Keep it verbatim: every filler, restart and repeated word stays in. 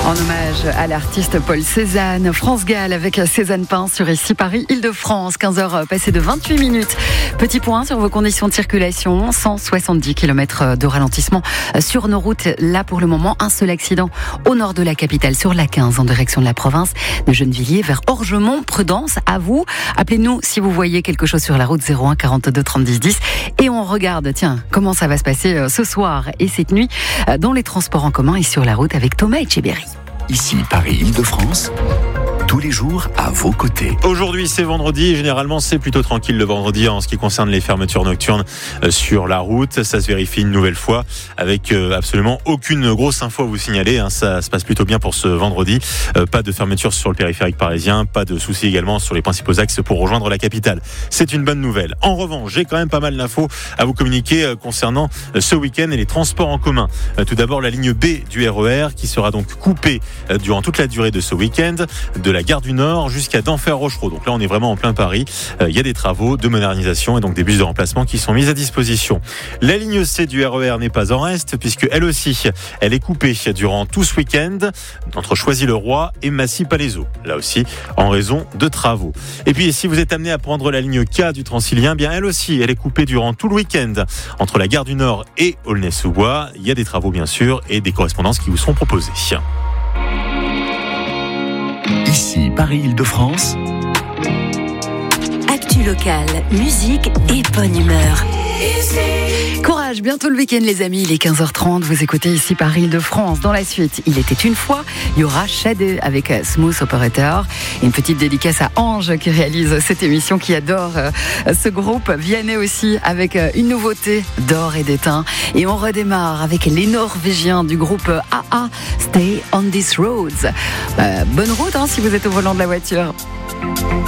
En hommage à l'artiste Paul Cézanne, France Gall avec Cézanne Pin sur Ici Paris Île-de-France, quinze heures passées de vingt-huit minutes. Petit point sur vos conditions de circulation, cent soixante-dix kilomètres de ralentissement sur nos routes. Là pour le moment, un seul accident au nord de la capitale sur l'A quinze en direction de la province de Gennevilliers vers Orgemont. Prudence à vous. Appelez-nous si vous voyez quelque chose sur la route zéro un quarante-deux trente dix dix et on regarde, tiens, comment ça va se passer ce soir et cette nuit dans les transports en commun et sur la route avec Thomas Etcheberry. Ici Paris Île-de-France, tous les jours à vos côtés. Aujourd'hui c'est vendredi et généralement c'est plutôt tranquille le vendredi en ce qui concerne les fermetures nocturnes sur la route. Ça se vérifie une nouvelle fois avec absolument aucune grosse info à vous signaler. Ça se passe plutôt bien pour ce vendredi. Pas de fermeture sur le périphérique parisien, pas de soucis également sur les principaux axes pour rejoindre la capitale. C'est une bonne nouvelle. En revanche, j'ai quand même pas mal d'infos à vous communiquer concernant ce week-end et les transports en commun. Tout d'abord la ligne B du R E R qui sera donc coupée durant toute la durée de ce week-end de la gare du Nord jusqu'à Denfert-Rochereau. Donc là, on est vraiment en plein Paris. Il y a des travaux de modernisation et donc des bus de remplacement qui sont mis à disposition. La ligne C du R E R n'est pas en reste puisque elle aussi, elle est coupée durant tout ce week-end entre Choisy-le-Roi et Massy-Palaiseau. Là aussi, en raison de travaux. Et puis, si vous êtes amené à prendre la ligne K du Transilien, bien elle aussi, elle est coupée durant tout le week-end entre la gare du Nord et Aulnay-sous-Bois. Il y a des travaux bien sûr et des correspondances qui vous seront proposées. Ici Paris Île-de-France. Actu locale, musique et bonne humeur. Courage, bientôt le week-end les amis, il est quinze heures trente, vous écoutez Ici Paris Île-de-France. Dans la suite, il était une fois, il y aura Shadé avec Smooth Operator. Une petite dédicace à Ange qui réalise cette émission, qui adore euh, ce groupe. Vianney aussi avec euh, une nouveauté d'or et d'étain. Et on redémarre avec les Norvégiens du groupe A A, Stay on These Roads. Euh, bonne route hein, si vous êtes au volant de la voiture.